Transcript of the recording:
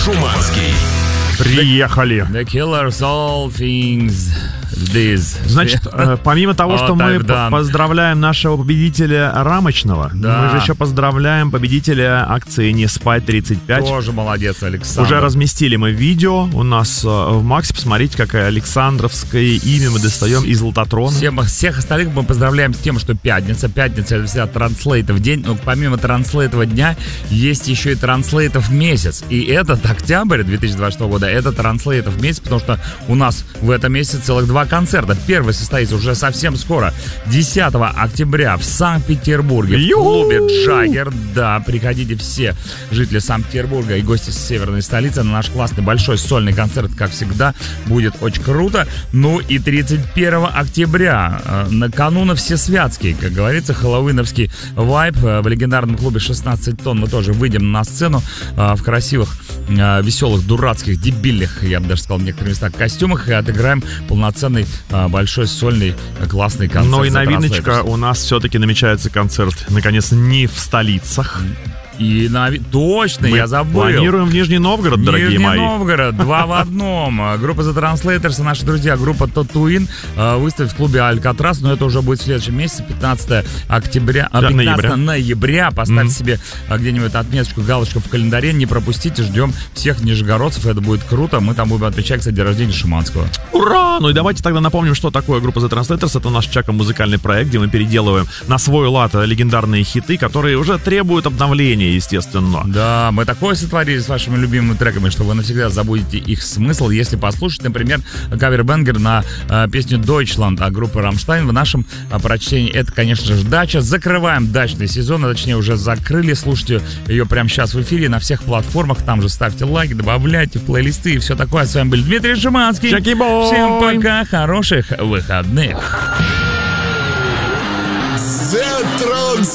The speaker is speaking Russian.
Шуманский. Приехали. The Killers, all things this. Значит, помимо того, что мы поздравляем нашего победителя рамочного, мы же еще поздравляем победителя акции «Не спать 35». Тоже молодец, Александр. Уже разместили мы видео у нас в Максе. Посмотрите, какое александровское имя мы достаем из Лототрона. Всех остальных мы поздравляем с тем, что пятница. Пятница — это всегда транслейтов день. Но помимо транслейтова дня, есть еще и транслейтов месяц. И этот октябрь 2026 года, это транслейтов месяц, потому что у нас в этом месяце целых 2 концерта. Первый состоится уже совсем скоро, 10 октября в Санкт-Петербурге, в клубе «Джаггер». Да, приходите все жители Санкт-Петербурга и гости с северной столицы на наш классный большой сольный концерт, как всегда, будет очень круто. Ну и 31 октября, накануне Всесвятский, как говорится, хэллоуиновский вайб. В легендарном клубе 16 тонн мы тоже выйдем на сцену в красивых, веселых, дурацких, дебильных, я бы даже сказал, в некоторых местах костюмах, и отыграем полноценный большой сольный классный концерт. Но и новиночка, у нас все-таки намечается концерт, наконец, не в столицах. И точно, мы я забыл. Планируем в Нижний Новгород, дорогие мои. Нижний Новгород, 2 в одном. Группа The Translators и наши друзья, группа Tatooine выставят в клубе Алькатрас, но это уже будет в следующем месяце, 15 ноября. Поставьте себе где-нибудь отметочку, галочку в календаре, не пропустите, ждем всех нижегородцев, это будет круто. Мы там будем отмечать, кстати, день рождения Шуманского. Ура! Ну и давайте тогда напомним, что такое группа The Translators. Это наш музыкальный проект, где мы переделываем на свой лад легендарные хиты, которые уже требуют обновления, естественно. Да, мы такое сотворили с вашими любимыми треками, что вы навсегда забудете их смысл, если послушать, например, кавер-бенгер на песню «Deutschland» от группы «Рамштайн». В нашем прочтении это, конечно же, «Дача». Закрываем дачный сезон, а точнее уже закрыли. Слушайте ее прямо сейчас в эфире на всех платформах. Там же ставьте лайки, добавляйте в плейлисты и все такое. С вами был Дмитрий Шуманский. Всем пока, хороших выходных.